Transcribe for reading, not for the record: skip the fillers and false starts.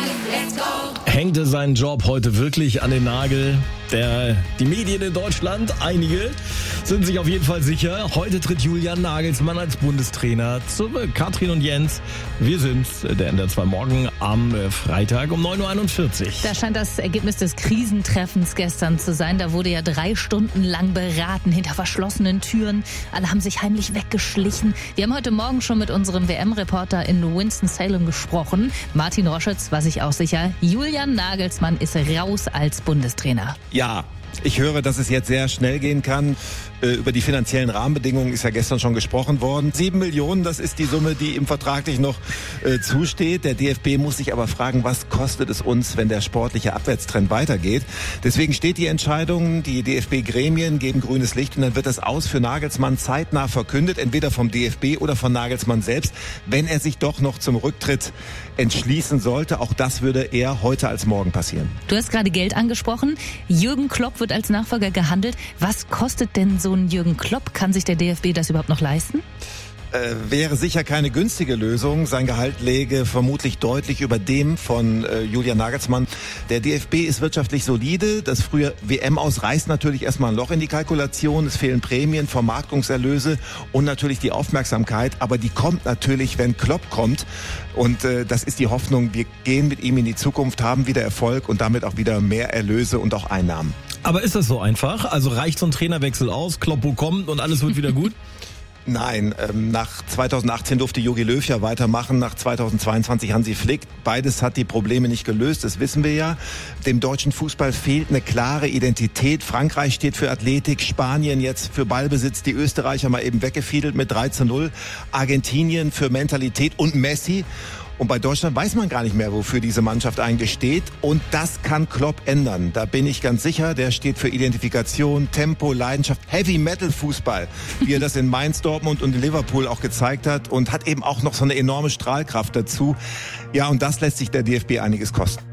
Hängte seinen Job heute wirklich an den Nagel? Die Medien in Deutschland, einige, sind sich auf jeden Fall sicher. Heute tritt Julian Nagelsmann als Bundestrainer zurück. Katrin und Jens, wir sind's, der NDR 2 Morgen am Freitag um 9.41 Uhr. Da scheint das Ergebnis des Krisentreffens gestern zu sein. Da wurde ja 3 Stunden lang beraten, hinter verschlossenen Türen. Alle haben sich heimlich weggeschlichen. Wir haben heute Morgen schon mit unserem WM-Reporter in Winston-Salem gesprochen. Martin Roschütz war sich auch sicher, Julian Nagelsmann ist raus als Bundestrainer. Ja, ich höre, dass es jetzt sehr schnell gehen kann. Über die finanziellen Rahmenbedingungen ist ja gestern schon gesprochen worden. 7 Millionen, das ist die Summe, die ihm vertraglich noch zusteht. Der DFB muss sich aber fragen, was kostet es uns, wenn der sportliche Abwärtstrend weitergeht. Deswegen steht die Entscheidung, die DFB-Gremien geben grünes Licht und dann wird das Aus für Nagelsmann zeitnah verkündet, entweder vom DFB oder von Nagelsmann selbst, wenn er sich doch noch zum Rücktritt entschließen sollte. Auch das würde eher heute als morgen passieren. Du hast gerade Geld angesprochen. Jürgen Klopp wird als Nachfolger gehandelt. Was kostet denn so ein Jürgen Klopp? Kann sich der DFB das überhaupt noch leisten? Wäre sicher keine günstige Lösung. Sein Gehalt läge vermutlich deutlich über dem von Julian Nagelsmann. Der DFB ist wirtschaftlich solide. Das frühe WM-Aus reißt natürlich erstmal ein Loch in die Kalkulation. Es fehlen Prämien, Vermarktungserlöse und natürlich die Aufmerksamkeit. Aber die kommt natürlich, wenn Klopp kommt. Und das ist die Hoffnung. Wir gehen mit ihm in die Zukunft, haben wieder Erfolg und damit auch wieder mehr Erlöse und auch Einnahmen. Aber ist das so einfach? Also reicht so ein Trainerwechsel aus, Kloppo kommt und alles wird wieder gut? Nein, nach 2018 durfte Jogi Löw ja weitermachen, nach 2022 Hansi Flick. Beides hat die Probleme nicht gelöst, das wissen wir ja. Dem deutschen Fußball fehlt eine klare Identität. Frankreich steht für Athletik, Spanien jetzt für Ballbesitz, die Österreicher mal eben weggefiedelt mit 3:0, Argentinien für Mentalität und Messi. Und bei Deutschland weiß man gar nicht mehr, wofür diese Mannschaft eigentlich steht. Und das kann Klopp ändern. Da bin ich ganz sicher. Der steht für Identifikation, Tempo, Leidenschaft, Heavy-Metal-Fußball, wie er das in Mainz, Dortmund und in Liverpool auch gezeigt hat. Und hat eben auch noch so eine enorme Strahlkraft dazu. Ja, und das lässt sich der DFB einiges kosten.